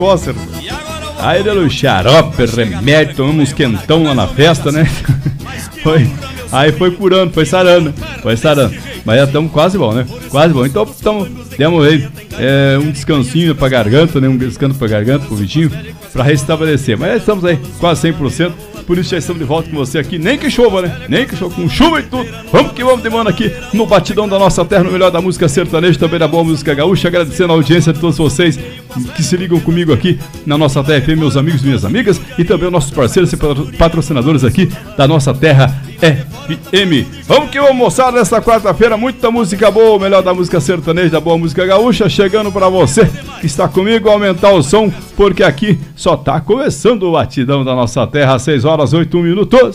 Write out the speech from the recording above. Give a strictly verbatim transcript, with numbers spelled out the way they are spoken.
Cócero. Aí deu xarope, remédio, tomamos uns quentão lá na festa, né? Foi, aí foi curando, foi sarando, foi sarando. Mas já estamos quase bom, né? Quase bom. Então tamo, demos aí é, um descansinho pra garganta, né? Um descanso pra garganta, pro Vitinho, pra restabelecer. Mas já estamos aí, quase cem por cento. Por isso já estamos de volta com você aqui. Nem que chova, né? Nem que chova, com chuva e tudo. Vamos que vamos de mano aqui no Batidão da Nossa Terra, no melhor da música sertaneja, também da boa música gaúcha. Agradecendo a audiência de todos vocês que se ligam comigo aqui na Nossa Terra F M, meus amigos e minhas amigas, e também os nossos parceiros e patrocinadores aqui da Nossa Terra F M. Vamos que vamos, moçada, nesta quarta-feira, muita música boa, o melhor da música sertaneja, da boa música gaúcha, chegando pra você que está comigo, aumentar o som, porque aqui só tá começando o Batidão da Nossa Terra, às seis horas, oito minutos.